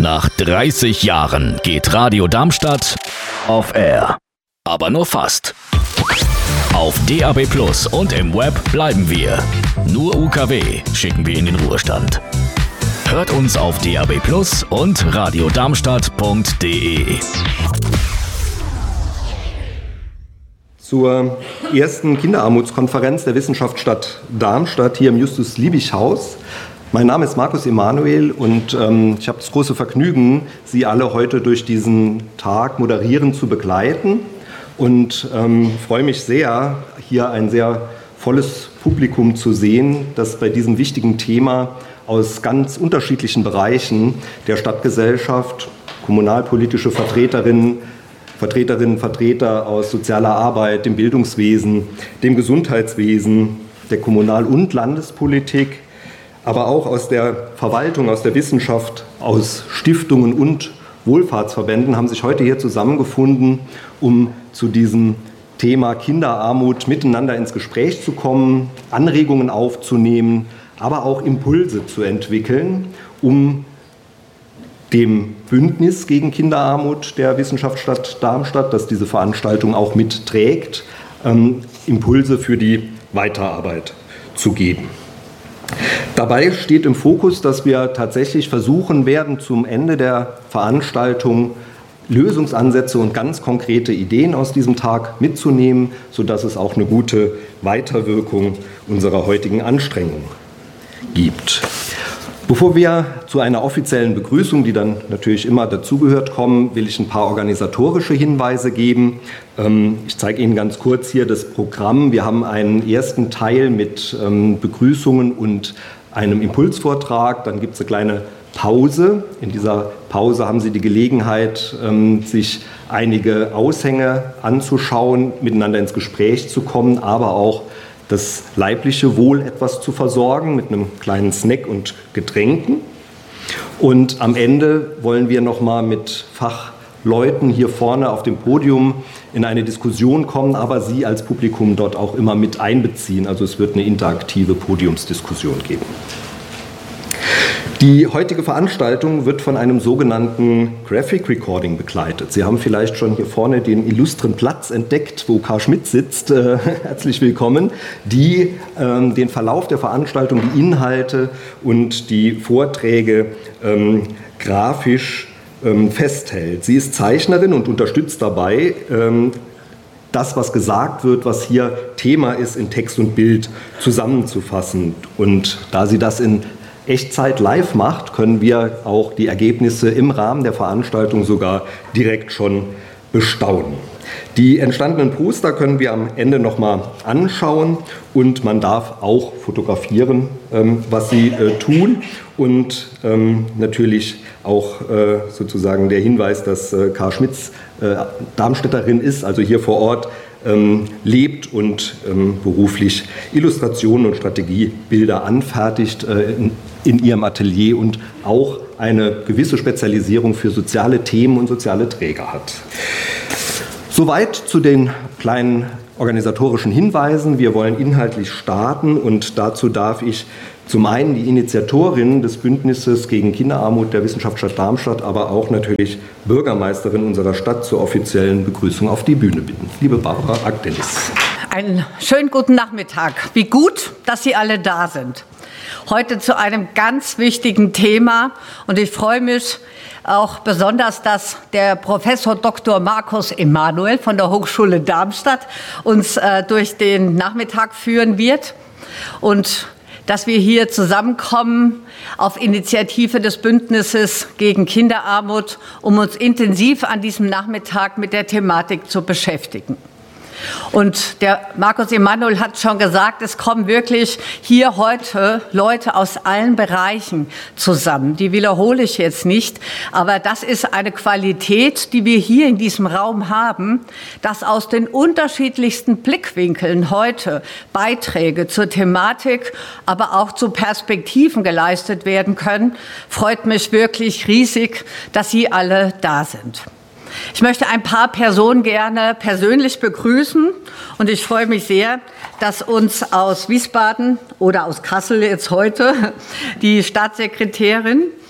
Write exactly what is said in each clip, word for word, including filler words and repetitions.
Nach dreißig Jahren geht Radio Darmstadt off air. Aber nur fast. Auf D A B Plus und im Web bleiben wir. Nur U K W schicken wir in den Ruhestand. Hört uns auf D A B Plus und radiodarmstadt punkt de. Zur ersten Kinderarmutskonferenz der Wissenschaftsstadt Darmstadt hier im Justus-Liebig-Haus. Mein Name ist Markus Emanuel und ähm, ich habe das große Vergnügen, Sie alle heute durch diesen Tag moderierend zu begleiten und ähm, freue mich sehr, hier ein sehr volles Publikum zu sehen, das bei diesem wichtigen Thema aus ganz unterschiedlichen Bereichen der Stadtgesellschaft, kommunalpolitische Vertreterinnen, Vertreterinnen, Vertreter aus sozialer Arbeit, dem Bildungswesen, dem Gesundheitswesen, der Kommunal- und Landespolitik, aber auch aus der Verwaltung, aus der Wissenschaft, aus Stiftungen und Wohlfahrtsverbänden haben sich heute hier zusammengefunden, um zu diesem Thema Kinderarmut miteinander ins Gespräch zu kommen, Anregungen aufzunehmen, aber auch Impulse zu entwickeln, um dem Bündnis gegen Kinderarmut der Wissenschaftsstadt Darmstadt, das diese Veranstaltung auch mitträgt, ähm, Impulse für die Weiterarbeit zu geben. Dabei steht im Fokus, dass wir tatsächlich versuchen werden, zum Ende der Veranstaltung Lösungsansätze und ganz konkrete Ideen aus diesem Tag mitzunehmen, sodass es auch eine gute Weiterwirkung unserer heutigen Anstrengung gibt. Bevor wir zu einer offiziellen Begrüßung, die dann natürlich immer dazugehört, kommen, will ich ein paar organisatorische Hinweise geben. Ich zeige Ihnen ganz kurz hier das Programm. Wir haben einen ersten Teil mit Begrüßungen und einem Impulsvortrag. Dann gibt es eine kleine Pause. In dieser Pause haben Sie die Gelegenheit, sich einige Aushänge anzuschauen, miteinander ins Gespräch zu kommen, aber auch das leibliche Wohl etwas zu versorgen mit einem kleinen Snack und Getränken. Und am Ende wollen wir noch mal mit Fachleuten hier vorne auf dem Podium in eine Diskussion kommen, aber Sie als Publikum dort auch immer mit einbeziehen. Also es wird eine interaktive Podiumsdiskussion geben. Die heutige Veranstaltung wird von einem sogenannten Graphic Recording begleitet. Sie haben vielleicht schon hier vorne den illustren Platz entdeckt, wo Karl Schmidt sitzt. Äh, herzlich willkommen, die ähm, den Verlauf der Veranstaltung, die Inhalte und die Vorträge ähm, grafisch ähm, festhält. Sie ist Zeichnerin und unterstützt dabei, ähm, das, was gesagt wird, was hier Thema ist, in Text und Bild zusammenzufassen. Und da sie das in Echtzeit live macht, können wir auch die Ergebnisse im Rahmen der Veranstaltung sogar direkt schon bestaunen. Die entstandenen Poster können wir am Ende nochmal anschauen und man darf auch fotografieren, ähm, was sie äh, tun. Und ähm, natürlich auch äh, sozusagen der Hinweis, dass äh, Karl Schmitz äh, Darmstädterin ist, also hier vor Ort ähm, lebt und ähm, beruflich Illustrationen und Strategiebilder anfertigt äh, in, in ihrem Atelier und auch eine gewisse Spezialisierung für soziale Themen und soziale Träger hat. Soweit zu den kleinen organisatorischen Hinweisen. Wir wollen inhaltlich starten und dazu darf ich zum einen die Initiatorin des Bündnisses gegen Kinderarmut der Wissenschaftsstadt Darmstadt, aber auch natürlich Bürgermeisterin unserer Stadt zur offiziellen Begrüßung auf die Bühne bitten. Liebe Barbara Agdelis. Einen schönen guten Nachmittag. Wie gut, dass Sie alle da sind. Heute zu einem ganz wichtigen Thema und ich freue mich auch besonders, dass der Professor Doktor Markus Emanuel von der Hochschule Darmstadt uns äh, durch den Nachmittag führen wird und dass wir hier zusammenkommen auf Initiative des Bündnisses gegen Kinderarmut, um uns intensiv an diesem Nachmittag mit der Thematik zu beschäftigen. Und der Markus Emanuel hat schon gesagt, es kommen wirklich hier heute Leute aus allen Bereichen zusammen. Die wiederhole ich jetzt nicht, aber das ist eine Qualität, die wir hier in diesem Raum haben, dass aus den unterschiedlichsten Blickwinkeln heute Beiträge zur Thematik, aber auch zu Perspektiven geleistet werden können. Freut mich wirklich riesig, dass Sie alle da sind. Ich möchte ein paar Personen gerne persönlich begrüßen und ich freue mich sehr, dass uns aus Wiesbaden oder aus Kassel jetzt heute die Staatssekretärin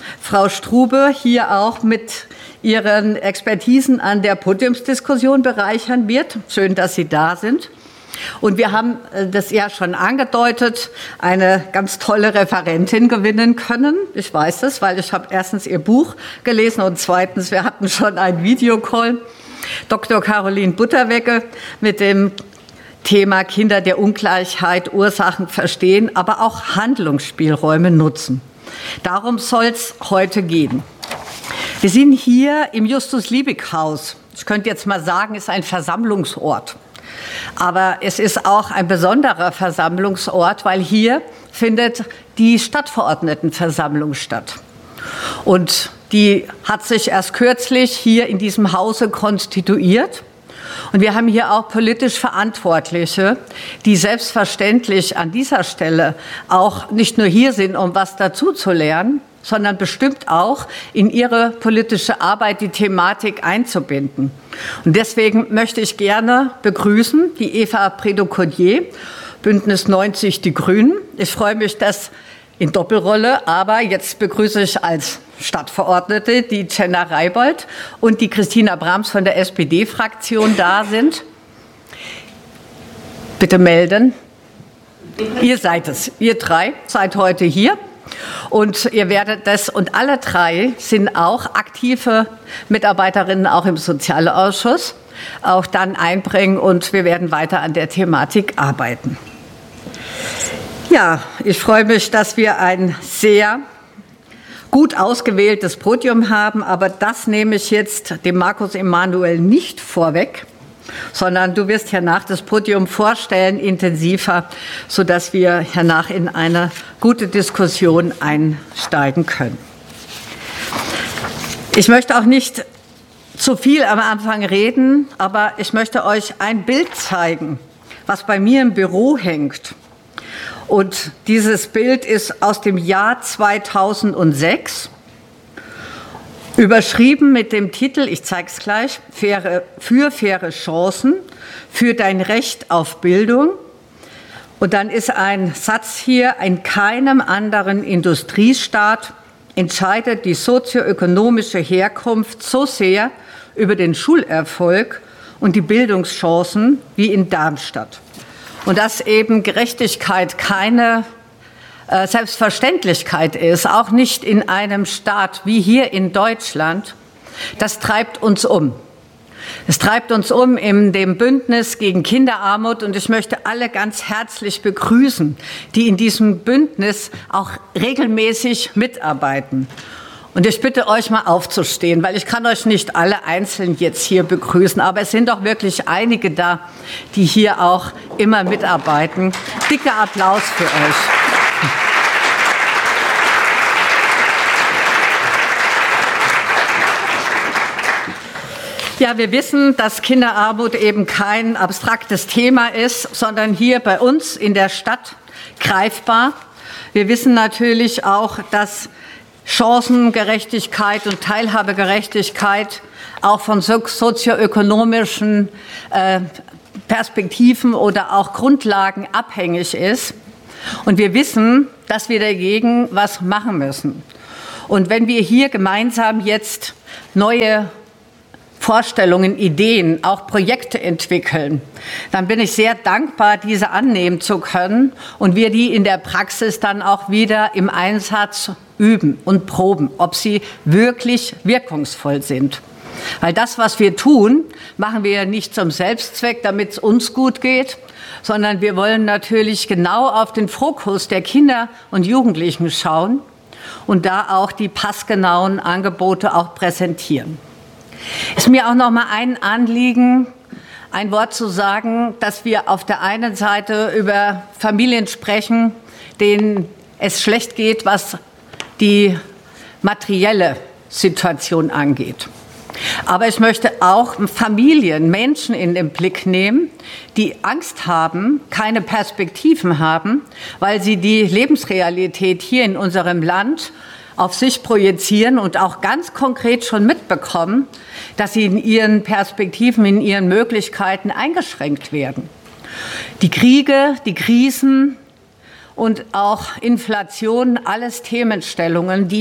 Frau Strube hier auch mit ihren Expertisen an der Podiumsdiskussion bereichern wird. Schön, dass Sie da sind. Und wir haben das ja schon angedeutet, eine ganz tolle Referentin gewinnen können. Ich weiß es, weil ich habe erstens ihr Buch gelesen und zweitens, wir hatten schon einen Videocall. Doktor Caroline Butterwegge mit dem Thema Kinder der Ungleichheit, Ursachen verstehen, aber auch Handlungsspielräume nutzen. Darum soll es heute gehen. Wir sind hier im Justus-Liebig-Haus. Ich könnte jetzt mal sagen, es ist ein Versammlungsort. Aber es ist auch ein besonderer Versammlungsort, weil hier findet die Stadtverordnetenversammlung statt. Und die hat sich erst kürzlich hier in diesem Hause konstituiert. Und wir haben hier auch politisch Verantwortliche, die selbstverständlich an dieser Stelle auch nicht nur hier sind, um was dazu zu lernen, sondern bestimmt auch in ihre politische Arbeit die Thematik einzubinden. Und deswegen möchte ich gerne begrüßen die Eva Prédaux-Codier, Bündnis neunzig Die Grünen. Ich freue mich, dass in Doppelrolle, aber jetzt begrüße ich als Stadtverordnete die Jenna Reibold und die Christina Brahms von der S P D-Fraktion da sind. Bitte melden. Ihr seid es, ihr drei seid heute hier. Und ihr werdet das, und alle drei sind auch aktive Mitarbeiterinnen, auch im Sozialausschuss, auch dann einbringen und wir werden weiter an der Thematik arbeiten. Ja, ich freue mich, dass wir ein sehr gut ausgewähltes Podium haben, aber das nehme ich jetzt dem Markus Emanuel nicht vorweg, sondern du wirst hernach das Podium vorstellen, intensiver, sodass wir hernach in eine gute Diskussion einsteigen können. Ich möchte auch nicht zu viel am Anfang reden, aber ich möchte euch ein Bild zeigen, was bei mir im Büro hängt. Und dieses Bild ist aus dem Jahr zweitausendsechs. Überschrieben mit dem Titel, ich zeige es gleich, faire, für faire Chancen, für dein Recht auf Bildung. Und dann ist ein Satz hier, in keinem anderen Industriestaat entscheidet die sozioökonomische Herkunft so sehr über den Schulerfolg und die Bildungschancen wie in Darmstadt. Und dass eben Gerechtigkeit keine Selbstverständlichkeit ist, auch nicht in einem Staat wie hier in Deutschland, das treibt uns um. Es treibt uns um in dem Bündnis gegen Kinderarmut und ich möchte alle ganz herzlich begrüßen, die in diesem Bündnis auch regelmäßig mitarbeiten. Und ich bitte euch mal aufzustehen, weil ich kann euch nicht alle einzeln jetzt hier begrüßen, aber es sind doch wirklich einige da, die hier auch immer mitarbeiten. Dicker Applaus für euch. Ja, wir wissen, dass Kinderarmut eben kein abstraktes Thema ist, sondern hier bei uns in der Stadt greifbar. Wir wissen natürlich auch, dass Chancengerechtigkeit und Teilhabegerechtigkeit auch von sozioökonomischen äh, Perspektiven oder auch Grundlagen abhängig ist. Und wir wissen, dass wir dagegen was machen müssen. Und wenn wir hier gemeinsam jetzt neue Vorstellungen, Ideen, auch Projekte entwickeln, dann bin ich sehr dankbar, diese annehmen zu können und wir die in der Praxis dann auch wieder im Einsatz üben und proben, ob sie wirklich wirkungsvoll sind. Weil das, was wir tun, machen wir ja nicht zum Selbstzweck, damit es uns gut geht, sondern wir wollen natürlich genau auf den Fokus der Kinder und Jugendlichen schauen und da auch die passgenauen Angebote auch präsentieren. Es ist mir auch noch mal ein Anliegen, ein Wort zu sagen, dass wir auf der einen Seite über Familien sprechen, denen es schlecht geht, was die materielle Situation angeht. Aber ich möchte auch Familien, Menschen in den Blick nehmen, die Angst haben, keine Perspektiven haben, weil sie die Lebensrealität hier in unserem Land auf sich projizieren und auch ganz konkret schon mitbekommen, dass sie in ihren Perspektiven, in ihren Möglichkeiten eingeschränkt werden. Die Kriege, die Krisen und auch Inflation, alles Themenstellungen, die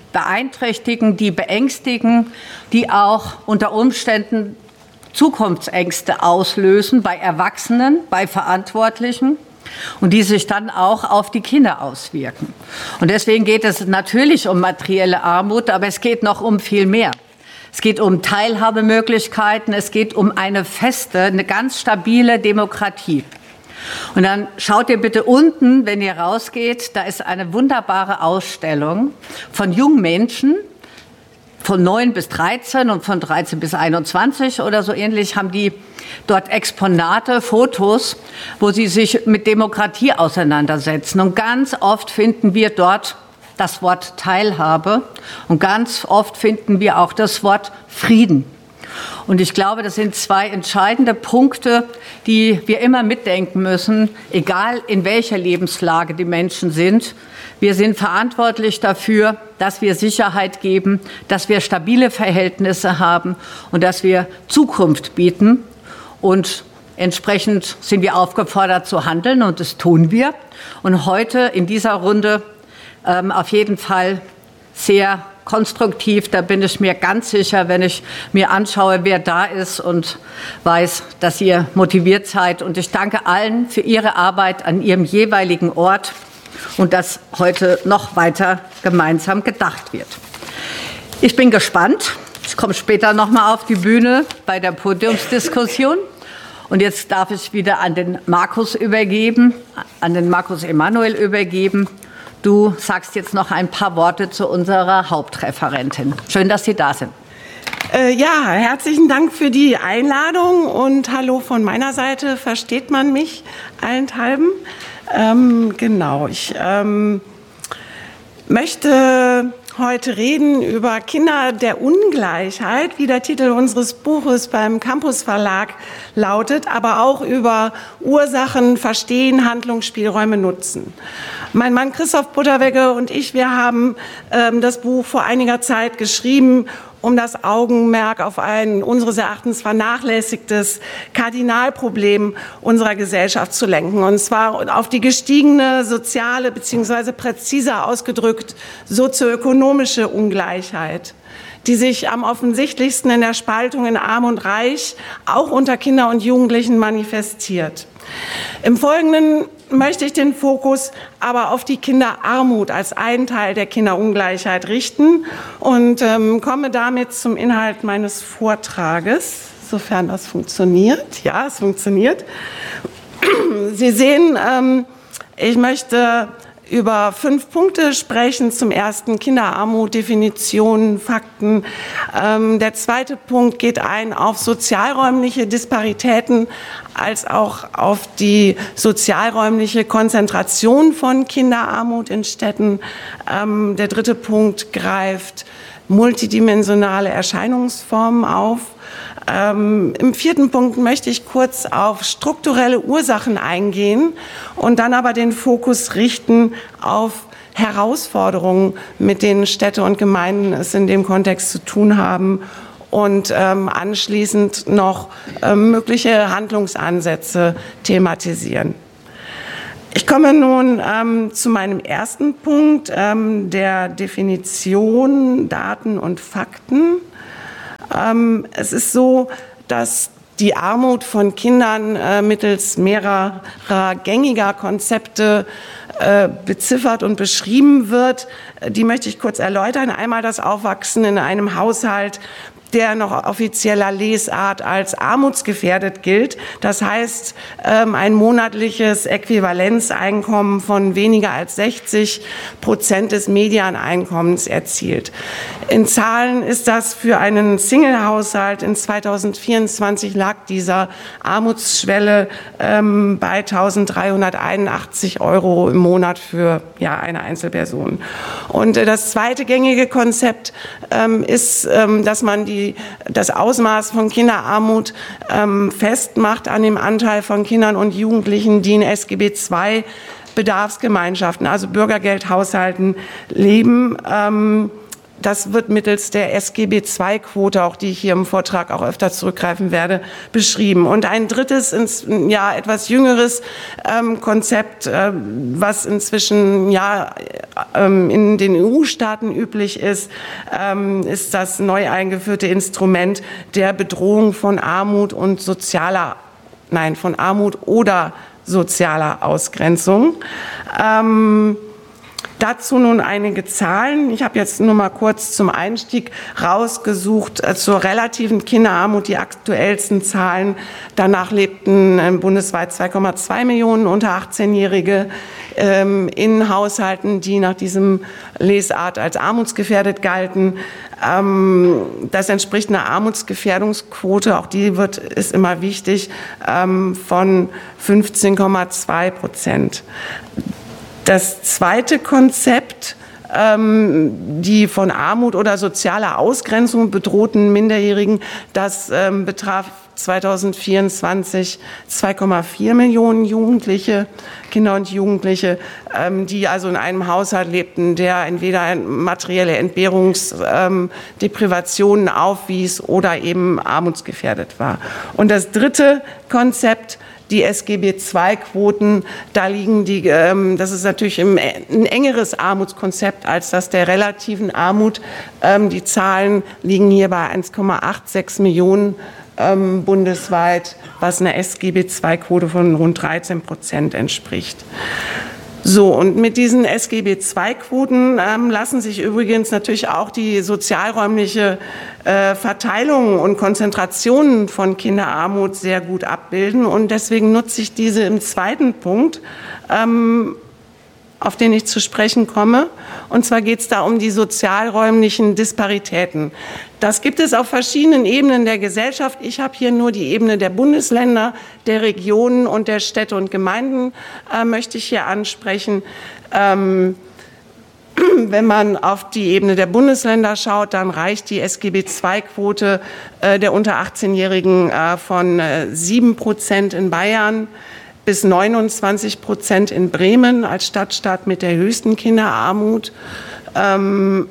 beeinträchtigen, die beängstigen, die auch unter Umständen Zukunftsängste auslösen bei Erwachsenen, bei Verantwortlichen und die sich dann auch auf die Kinder auswirken. Und deswegen geht es natürlich um materielle Armut, aber es geht noch um viel mehr. Es geht um Teilhabemöglichkeiten, es geht um eine feste, eine ganz stabile Demokratie. Und dann schaut ihr bitte unten, wenn ihr rausgeht, da ist eine wunderbare Ausstellung von jungen Menschen, von neun bis dreizehn und von dreizehn bis einundzwanzig oder so ähnlich, haben die dort Exponate, Fotos, wo sie sich mit Demokratie auseinandersetzen. Und ganz oft finden wir dort das Wort Teilhabe und ganz oft finden wir auch das Wort Frieden. Und ich glaube, das sind zwei entscheidende Punkte, die wir immer mitdenken müssen, egal in welcher Lebenslage die Menschen sind. Wir sind verantwortlich dafür, dass wir Sicherheit geben, dass wir stabile Verhältnisse haben und dass wir Zukunft bieten. Und entsprechend sind wir aufgefordert zu handeln und das tun wir. Und heute in dieser Runde ähm, auf jeden Fall sehr konstruktiv, da bin ich mir ganz sicher, wenn ich mir anschaue, wer da ist und weiß, dass ihr motiviert seid. Und ich danke allen für ihre Arbeit an ihrem jeweiligen Ort und dass heute noch weiter gemeinsam gedacht wird. Ich bin gespannt. Ich komme später noch mal auf die Bühne bei der Podiumsdiskussion. Und jetzt darf ich wieder an den Markus übergeben, an den Markus Emanuel übergeben. Du sagst jetzt noch ein paar Worte zu unserer Hauptreferentin. Schön, dass Sie da sind. Äh, ja, herzlichen Dank für die Einladung und hallo von meiner Seite. Versteht man mich allenthalben? Ähm, genau, ich ähm, möchte heute reden über Kinder der Ungleichheit, wie der Titel unseres Buches beim Campus Verlag lautet, aber auch über Ursachen verstehen, Handlungsspielräume nutzen. Mein Mann Christoph Butterwegge und ich, wir haben ähm, das Buch vor einiger Zeit geschrieben, um das Augenmerk auf ein unseres Erachtens vernachlässigtes Kardinalproblem unserer Gesellschaft zu lenken. Und zwar auf die gestiegene soziale bzw. präziser ausgedrückt sozioökonomische Ungleichheit, die sich am offensichtlichsten in der Spaltung in Arm und Reich auch unter Kindern und Jugendlichen manifestiert. Im Folgenden möchte ich den Fokus aber auf die Kinderarmut als einen Teil der Kinderungleichheit richten und ähm, komme damit zum Inhalt meines Vortrages, sofern das funktioniert. Ja, es funktioniert. Sie sehen, ähm, ich möchte über fünf Punkte sprechen. Zum ersten Kinderarmut, Definitionen, Fakten. Ähm, der zweite Punkt geht ein auf sozialräumliche Disparitäten als auch auf die sozialräumliche Konzentration von Kinderarmut in Städten. Ähm, der dritte Punkt greift multidimensionale Erscheinungsformen auf. Ähm, Im vierten Punkt möchte ich kurz auf strukturelle Ursachen eingehen und dann aber den Fokus richten auf Herausforderungen, mit denen Städte und Gemeinden es in dem Kontext zu tun haben und ähm, anschließend noch ähm, mögliche Handlungsansätze thematisieren. Ich komme nun ähm, zu meinem ersten Punkt, ähm, der Definition, Daten und Fakten. Ähm, es ist so, dass die Armut von Kindern äh, mittels mehrerer gängiger Konzepte äh, beziffert und beschrieben wird. Die möchte ich kurz erläutern. Einmal das Aufwachsen in einem Haushalt, der noch offizieller Lesart als armutsgefährdet gilt. Das heißt, ein monatliches Äquivalenzeinkommen von weniger als sechzig Prozent des Medianeinkommens erzielt. In Zahlen ist das für einen Single-Haushalt in zweitausendvierundzwanzig lag dieser Armutsschwelle ähm, bei eintausenddreihunderteinundachtzig Euro im Monat für ja, eine Einzelperson. Und äh, das zweite gängige Konzept ähm, ist, ähm, dass man die das Ausmaß von Kinderarmut ähm, festmacht an dem Anteil von Kindern und Jugendlichen, die in S G B zwei Bedarfsgemeinschaften, also Bürgergeldhaushalten, leben. Ähm, Das wird mittels der S G B zwei Quote, auch die ich hier im Vortrag auch öfter zurückgreifen werde, beschrieben. Und ein drittes, ja, etwas jüngeres ähm, Konzept, äh, was inzwischen ja ähm, in den E U-Staaten üblich ist, ähm, ist das neu eingeführte Instrument der Bedrohung von Armut und sozialer, nein, von Armut oder sozialer Ausgrenzung. Ähm, Dazu nun einige Zahlen. Ich habe jetzt nur mal kurz zum Einstieg rausgesucht äh, zur relativen Kinderarmut die aktuellsten Zahlen. Danach lebten äh, bundesweit zwei Komma zwei Millionen unter achtzehnjährige ähm, in Haushalten, die nach diesem Lesart als armutsgefährdet galten. Ähm, das entspricht einer Armutsgefährdungsquote, auch die wird, ist immer wichtig, ähm, von fünfzehn Komma zwei Prozent. Das zweite Konzept, ähm, die von Armut oder sozialer Ausgrenzung bedrohten Minderjährigen, das ähm, betraf zweitausendvierundzwanzig zwei Komma vier Millionen Jugendliche, Kinder und Jugendliche, ähm, die also in einem Haushalt lebten, der entweder materielle Entbehrungsdeprivationen ähm, aufwies oder eben armutsgefährdet war. Und das dritte Konzept, die S G B zwei Quoten, da liegen die, ähm, das ist natürlich ein engeres Armutskonzept als das der relativen Armut. Ähm, die Zahlen liegen hier bei eins Komma sechsundachtzig Millionen ähm, bundesweit, was einer S G B zwei Quote von rund dreizehn Prozent entspricht. So, und mit diesen S G B zwei Quoten ähm, lassen sich übrigens natürlich auch die sozialräumliche äh, Verteilung und Konzentration von Kinderarmut sehr gut abbilden. Und deswegen nutze ich diese im zweiten Punkt, ähm, auf den ich zu sprechen komme. Und zwar geht es da um die sozialräumlichen Disparitäten. Das gibt es auf verschiedenen Ebenen der Gesellschaft. Ich habe hier nur die Ebene der Bundesländer, der Regionen und der Städte und Gemeinden, äh, möchte ich hier ansprechen. Ähm, wenn man auf die Ebene der Bundesländer schaut, dann reicht die S G B zwei Quote äh, der unter achtzehnjährigen äh, von äh, sieben Prozent in Bayern bis neunundzwanzig Prozent in Bremen als Stadtstaat mit der höchsten Kinderarmut. Ähm,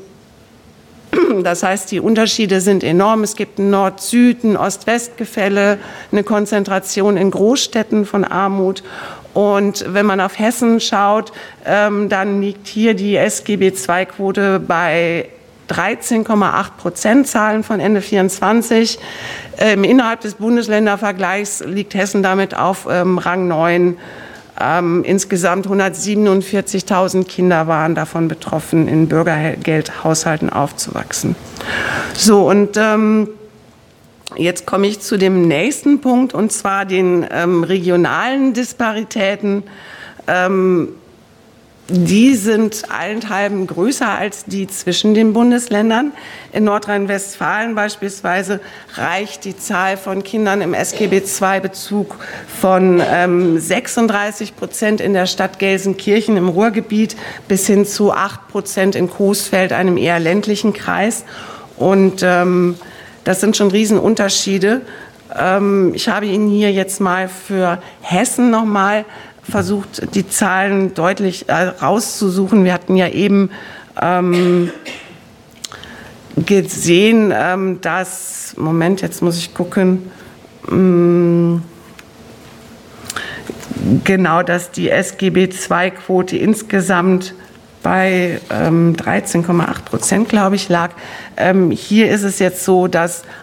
das heißt, die Unterschiede sind enorm. Es gibt ein Nord-Süd-, ein Ost-West-Gefälle, eine Konzentration in Großstädten von Armut. Und wenn man auf Hessen schaut, ähm, dann liegt hier die S G B zwei Quote bei dreizehn Komma acht Prozent, Zahlen von Ende vierundzwanzig. Ähm, innerhalb des Bundesländervergleichs liegt Hessen damit auf ähm, Rang neun. Ähm, insgesamt hundertsiebenundvierzigtausend Kinder waren davon betroffen, in Bürgergeldhaushalten aufzuwachsen. So, und ähm, jetzt komme ich zu dem nächsten Punkt, und zwar den ähm, regionalen Disparitäten. Ähm, Die sind allenthalben größer als die zwischen den Bundesländern. In Nordrhein-Westfalen beispielsweise reicht die Zahl von Kindern im S G B zwei Bezug von ähm, sechsunddreißig Prozent in der Stadt Gelsenkirchen im Ruhrgebiet bis hin zu acht Prozent in Coesfeld, einem eher ländlichen Kreis. Und ähm, das sind schon Riesenunterschiede. Ähm, ich habe Ihnen hier jetzt mal für Hessen noch mal versucht, die Zahlen deutlich äh, rauszusuchen. Wir hatten ja eben ähm, gesehen, ähm, dass, Moment, jetzt muss ich gucken, ähm, genau, dass die S G B zwei Quote insgesamt bei ähm, dreizehn Komma acht Prozent, glaube ich, lag. Ähm, hier ist es jetzt so, dass